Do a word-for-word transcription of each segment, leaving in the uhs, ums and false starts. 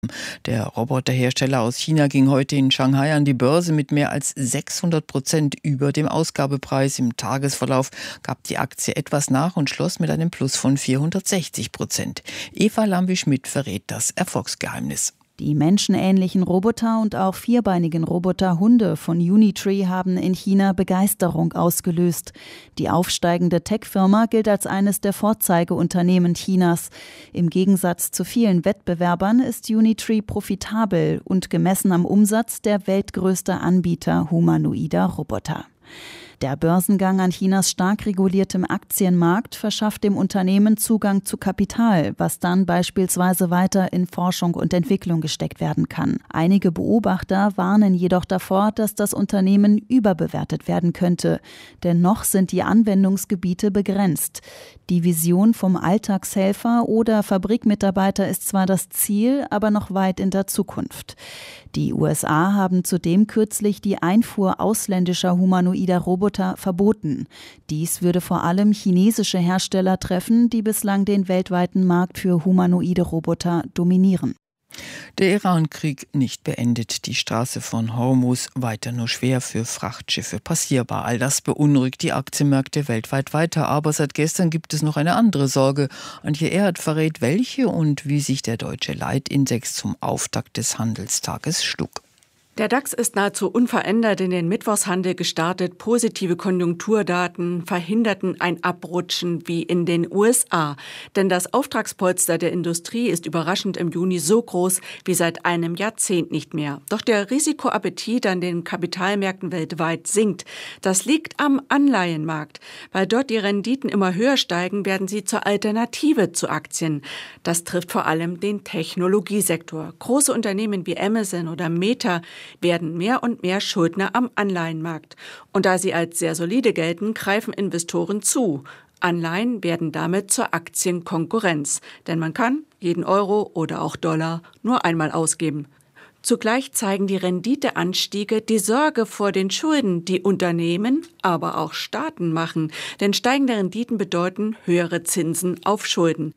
Der Roboterhersteller aus China ging heute in Shanghai an die Börse mit mehr als sechshundert Prozent über dem Ausgabepreis. Im Tagesverlauf gab die Aktie etwas nach und schloss mit einem Plus von vierhundertsechzig Prozent. Eva Lambi-Schmidt verrät das Erfolgsgeheimnis. Die menschenähnlichen Roboter und auch vierbeinigen Roboterhunde von Unitree haben in China Begeisterung ausgelöst. Die aufsteigende Tech-Firma gilt als eines der Vorzeigeunternehmen Chinas. Im Gegensatz zu vielen Wettbewerbern ist Unitree profitabel und gemessen am Umsatz der weltgrößte Anbieter humanoider Roboter. Der Börsengang an Chinas stark reguliertem Aktienmarkt verschafft dem Unternehmen Zugang zu Kapital, was dann beispielsweise weiter in Forschung und Entwicklung gesteckt werden kann. Einige Beobachter warnen jedoch davor, dass das Unternehmen überbewertet werden könnte. Denn noch sind die Anwendungsgebiete begrenzt. Die Vision vom Alltagshelfer oder Fabrikmitarbeiter ist zwar das Ziel, aber noch weit in der Zukunft. Die U S A haben zudem kürzlich die Einfuhr ausländischer humanoider Roboter verboten. Dies würde vor allem chinesische Hersteller treffen, die bislang den weltweiten Markt für humanoide Roboter dominieren. Der Iran-Krieg nicht beendet. Die Straße von Hormuz weiter nur schwer für Frachtschiffe passierbar. All das beunruhigt die Aktienmärkte weltweit weiter. Aber seit gestern gibt es noch eine andere Sorge. Antje Erhardt verrät, welche und wie sich der deutsche Leitindex zum Auftakt des Handelstages schlug. Der DAX ist nahezu unverändert in den Mittwochshandel gestartet. Positive Konjunkturdaten verhinderten ein Abrutschen wie in den U S A. Denn das Auftragspolster der Industrie ist überraschend im Juni so groß wie seit einem Jahrzehnt nicht mehr. Doch der Risikoappetit an den Kapitalmärkten weltweit sinkt. Das liegt am Anleihenmarkt. Weil dort die Renditen immer höher steigen, werden sie zur Alternative zu Aktien. Das trifft vor allem den Technologiesektor. Große Unternehmen wie Amazon oder Meta werden mehr und mehr Schuldner am Anleihenmarkt. Und da sie als sehr solide gelten, greifen Investoren zu. Anleihen werden damit zur Aktienkonkurrenz. Denn man kann jeden Euro oder auch Dollar nur einmal ausgeben. Zugleich zeigen die Renditeanstiege die Sorge vor den Schulden, die Unternehmen, aber auch Staaten machen. Denn steigende Renditen bedeuten höhere Zinsen auf Schulden.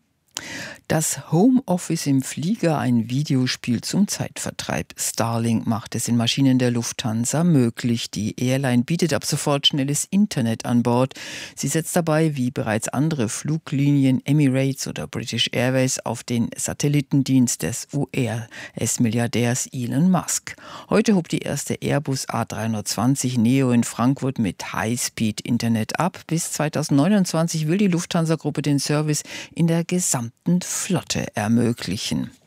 Das Homeoffice im Flieger, ein Videospiel zum Zeitvertreib. Starlink macht es in Maschinen der Lufthansa möglich. Die Airline bietet ab sofort schnelles Internet an Bord. Sie setzt dabei, wie bereits andere Fluglinien Emirates oder British Airways, auf den Satellitendienst des U S-Milliardärs Elon Musk. Heute hob die erste Airbus A dreihundertzwanzig Neo in Frankfurt mit High-Speed-Internet ab. Bis zweitausendneunundzwanzig will die Lufthansa-Gruppe den Service in der gesamten Flotte ermöglichen.